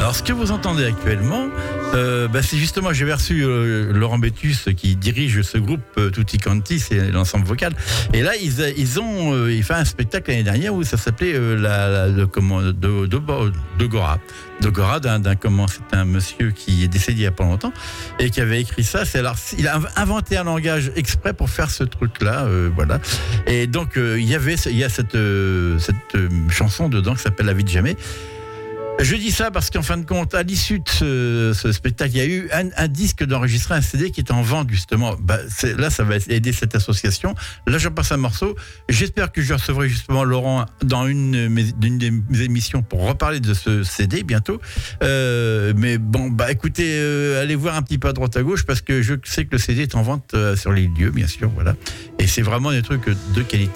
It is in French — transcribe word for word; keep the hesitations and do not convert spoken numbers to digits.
Alors, ce que vous entendez actuellement, euh, bah, c'est justement, j'avais reçu euh, Laurent Bétus qui dirige ce groupe euh, Tutti Quanti, c'est l'ensemble vocal. Et là, ils, ils ont euh, il fait un spectacle l'année dernière où ça s'appelait euh, la, la, le, comment, de, de, de, de Gora. De Gora, d'un, d'un comment, c'est un monsieur qui est décédé il n'y a pas longtemps et qui avait écrit ça. C'est alors, il a inventé un langage exprès pour faire ce truc-là, euh, voilà. Et donc, euh, il y avait, il y a cette, euh, cette euh, chanson dedans qui s'appelle La vie de jamais. Je dis ça parce qu'en fin de compte, à l'issue de ce, ce spectacle, il y a eu un, un disque d'enregistré, un C D qui est en vente justement. Bah, c'est, là, ça va aider cette association. Là, je passe un morceau. J'espère que je recevrai justement Laurent dans une, une de mes émissions pour reparler de ce C D bientôt. Euh, mais bon, bah écoutez, euh, allez voir un petit peu à droite à gauche parce que je sais que le C D est en vente euh, sur les lieux, bien sûr, voilà. Et c'est vraiment des trucs de qualité.